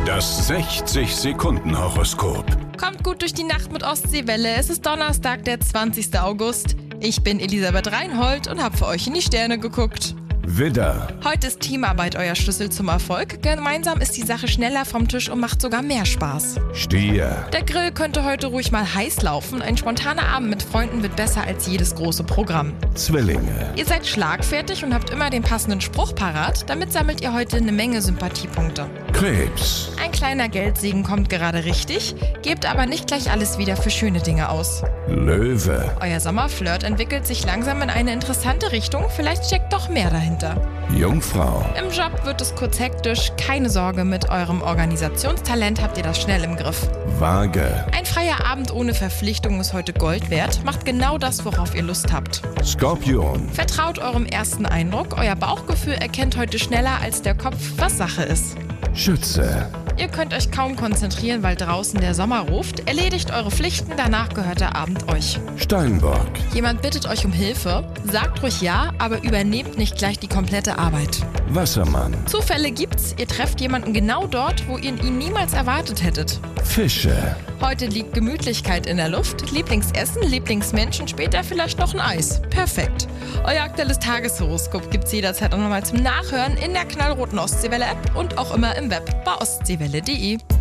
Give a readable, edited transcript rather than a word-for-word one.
Das 60-Sekunden-Horoskop. Kommt gut durch die Nacht mit Ostseewelle. Es ist Donnerstag, der 20. August. Ich bin Elisabeth Reinhold und habe für euch in die Sterne geguckt. Widder, Heute ist Teamarbeit euer Schlüssel zum Erfolg. Gemeinsam ist die Sache schneller vom Tisch und macht sogar mehr Spaß. Stier, Der Grill könnte heute ruhig mal heiß laufen. Ein spontaner Abend mit Freunden wird besser als jedes große Programm. Zwillinge, Ihr seid schlagfertig und habt immer den passenden Spruch parat. Damit sammelt ihr heute eine Menge Sympathiepunkte. Krebs, Ein kleiner Geldsegen kommt gerade richtig. Gebt aber nicht gleich alles wieder für schöne Dinge aus. Löwe, Euer Sommerflirt entwickelt sich langsam in eine interessante Richtung. Vielleicht steckt doch mehr dahinter. Jungfrau, Im Job wird es kurz hektisch. Keine Sorge, mit eurem Organisationstalent habt ihr das schnell im Griff. Waage, Ein freier Abend ohne Verpflichtung ist heute Gold wert. Macht genau das, worauf ihr Lust habt. Skorpion, Vertraut eurem ersten Eindruck. Euer Bauchgefühl erkennt heute schneller als der Kopf, was Sache ist. Schütze, Ihr könnt euch kaum konzentrieren, weil draußen der Sommer ruft. Erledigt eure Pflichten, danach gehört der Abend euch. Steinbock, Jemand bittet euch um Hilfe. Sagt ruhig ja, aber übernehmt nicht gleich die komplette Arbeit. Wassermann, Zufälle gibt's, ihr trefft jemanden genau dort, wo ihr ihn niemals erwartet hättet. Fische, Heute liegt Gemütlichkeit in der Luft, Lieblingsessen, Lieblingsmenschen, später vielleicht noch ein Eis. Perfekt. Euer aktuelles Tageshoroskop gibt's jederzeit auch nochmal zum Nachhören in der knallroten Ostseewelle-App und auch immer im Web bei ostseewelle.de.